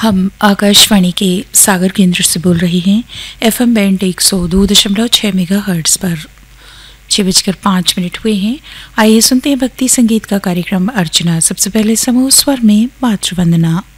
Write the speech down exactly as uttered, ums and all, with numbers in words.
हम आकाशवाणी के सागर केंद्र से बोल रहे हैं। एफएम बैंड एक सौ दो दशमलव छः मेगा हर्ट्ज पर छः बजकर पाँच मिनट हुए हैं। आइए सुनते हैं भक्ति संगीत का कार्यक्रम अर्चना। सबसे पहले समूह स्वर में मातृवंदना।